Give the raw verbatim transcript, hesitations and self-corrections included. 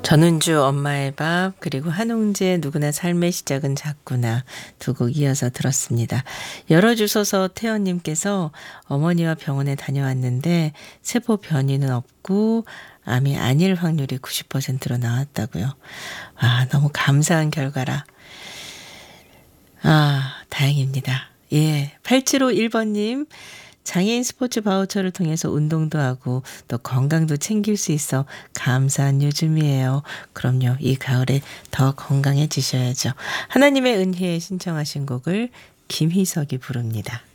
전은주 엄마의 밥 그리고 한홍재 누구나 삶의 시작은 작구나 두 곡 이어서 들었습니다. 열어주소서 태연님께서 어머니와 병원에 다녀왔는데 세포 변이는 없고 암이 아닐 확률이 구십 퍼센트로 나왔다고요. 아, 너무 감사한 결과라. 아, 다행입니다. 예, 팔칠오일 번님. 장애인 스포츠 바우처를 통해서 운동도 하고 또 건강도 챙길 수 있어 감사한 요즘이에요. 그럼요. 이 가을에 더 건강해지셔야죠. 하나님의 은혜에 신청하신 곡을 김희석이 부릅니다.